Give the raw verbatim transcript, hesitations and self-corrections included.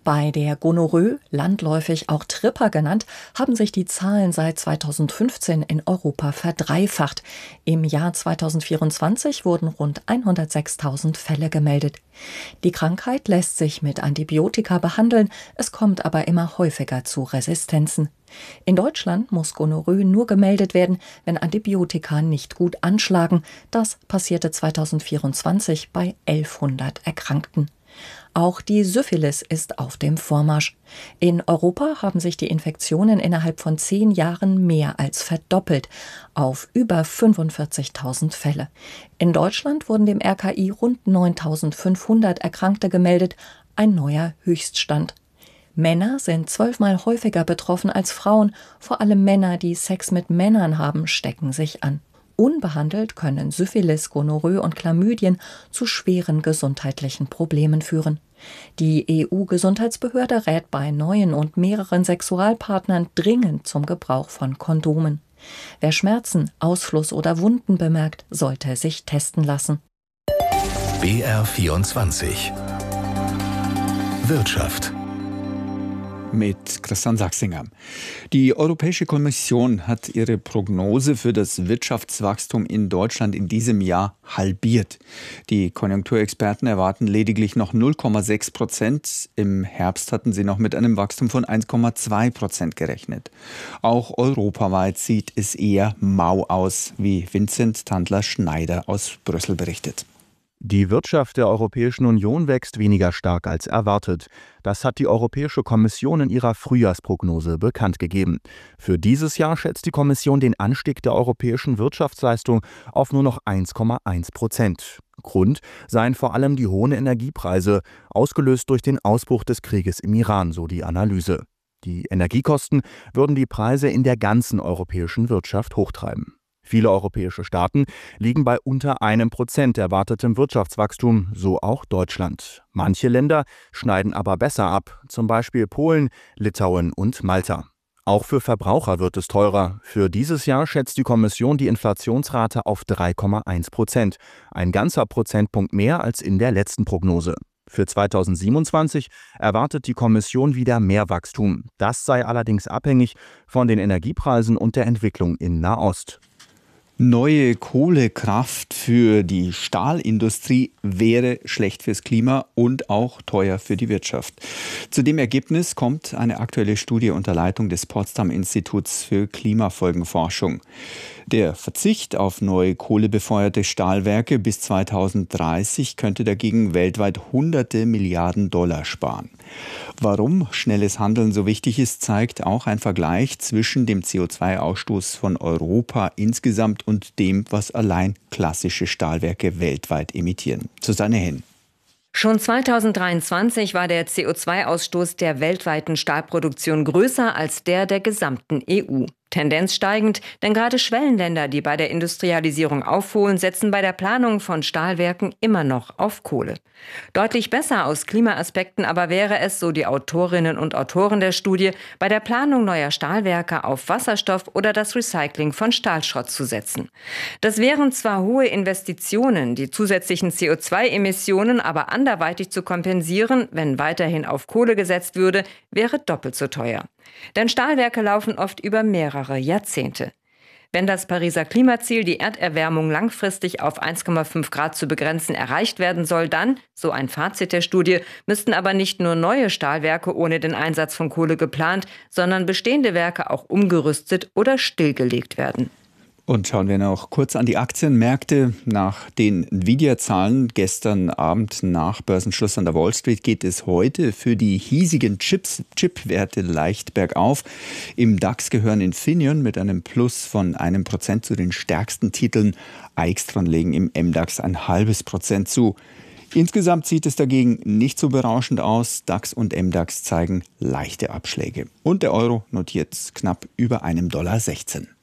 Bei der Gonorrhoe, landläufig auch Tripper genannt, haben sich die Zahlen seit zweitausendfünfzehn in Europa verdreifacht. Im Jahr zweitausendvierundzwanzig wurden rund hundertsechstausend Fälle gemeldet. Die Krankheit lässt sich mit Antibiotika behandeln, es kommt aber immer häufiger zu Resistenzen. In Deutschland muss Gonorrhoe nur gemeldet werden, wenn Antibiotika nicht gut anschlagen. Das passierte zweitausendvierundzwanzig bei elfhundert Erkrankten. Auch die Syphilis ist auf dem Vormarsch. In Europa haben sich die Infektionen innerhalb von zehn Jahren mehr als verdoppelt, auf über fünfundvierzigtausend Fälle. In Deutschland wurden dem R K I rund neuntausendfünfhundert Erkrankte gemeldet, ein neuer Höchststand. Männer sind zwölfmal häufiger betroffen als Frauen. Vor allem Männer, die Sex mit Männern haben, stecken sich an. Unbehandelt können Syphilis, Gonorrhoe und Chlamydien zu schweren gesundheitlichen Problemen führen. Die E U-Gesundheitsbehörde rät bei neuen und mehreren Sexualpartnern dringend zum Gebrauch von Kondomen. Wer Schmerzen, Ausfluss oder Wunden bemerkt, sollte sich testen lassen. B R vierundzwanzig Wirtschaft mit Christian Sachsinger. Die Europäische Kommission hat ihre Prognose für das Wirtschaftswachstum in Deutschland in diesem Jahr halbiert. Die Konjunkturexperten erwarten lediglich noch null Komma sechs Prozent. Im Herbst hatten sie noch mit einem Wachstum von eins Komma zwei Prozent gerechnet. Auch europaweit sieht es eher mau aus, wie Vincent Tandler-Schneider aus Brüssel berichtet. Die Wirtschaft der Europäischen Union wächst weniger stark als erwartet. Das hat die Europäische Kommission in ihrer Frühjahrsprognose bekannt gegeben. Für dieses Jahr schätzt die Kommission den Anstieg der europäischen Wirtschaftsleistung auf nur noch eins Komma eins Prozent. Grund seien vor allem die hohen Energiepreise, ausgelöst durch den Ausbruch des Krieges im Iran, so die Analyse. Die Energiekosten würden die Preise in der ganzen europäischen Wirtschaft hochtreiben. Viele europäische Staaten liegen bei unter einem Prozent erwartetem Wirtschaftswachstum, so auch Deutschland. Manche Länder schneiden aber besser ab, zum Beispiel Polen, Litauen und Malta. Auch für Verbraucher wird es teurer. Für dieses Jahr schätzt die Kommission die Inflationsrate auf drei Komma eins Prozent, ein ganzer Prozentpunkt mehr als in der letzten Prognose. Für zweitausendsiebenundzwanzig erwartet die Kommission wieder mehr Wachstum. Das sei allerdings abhängig von den Energiepreisen und der Entwicklung in Nahost. Neue Kohlekraft für die Stahlindustrie wäre schlecht fürs Klima und auch teuer für die Wirtschaft. Zu dem Ergebnis kommt eine aktuelle Studie unter Leitung des Potsdam Instituts für Klimafolgenforschung. Der Verzicht auf neue kohlebefeuerte Stahlwerke bis zweitausenddreißig könnte dagegen weltweit hunderte Milliarden Dollar sparen. Warum schnelles Handeln so wichtig ist, zeigt auch ein Vergleich zwischen dem C O zwei Ausstoß von Europa insgesamt und dem, was allein klassische Stahlwerke weltweit emittieren. Susanne Henn. Schon zweitausenddreiundzwanzig war der C O zwei Ausstoß der weltweiten Stahlproduktion größer als der der gesamten E U. Tendenz steigend, denn gerade Schwellenländer, die bei der Industrialisierung aufholen, setzen bei der Planung von Stahlwerken immer noch auf Kohle. Deutlich besser aus Klimaaspekten aber wäre es, so die Autorinnen und Autoren der Studie, bei der Planung neuer Stahlwerke auf Wasserstoff oder das Recycling von Stahlschrott zu setzen. Das wären zwar hohe Investitionen, die zusätzlichen C O zwei Emissionen aber anderweitig zu kompensieren, wenn weiterhin auf Kohle gesetzt würde, wäre doppelt so teuer. Denn Stahlwerke laufen oft über mehrere Jahrzehnte. Wenn das Pariser Klimaziel, die Erderwärmung langfristig auf eins Komma fünf Grad zu begrenzen, erreicht werden soll, dann, so ein Fazit der Studie, müssten aber nicht nur neue Stahlwerke ohne den Einsatz von Kohle geplant, sondern bestehende Werke auch umgerüstet oder stillgelegt werden. Und schauen wir noch kurz an die Aktienmärkte. Nach den Nvidia-Zahlen gestern Abend nach Börsenschluss an der Wall Street geht es heute für die hiesigen Chips, Chip-Werte leicht bergauf. Im DAX gehören Infineon mit einem Plus von einem Prozent zu den stärksten Titeln. Aixtron legen im M DAX ein halbes Prozent zu. Insgesamt sieht es dagegen nicht so berauschend aus. DAX und M DAX zeigen leichte Abschläge. Und der Euro notiert knapp über einem Dollar sechzehn.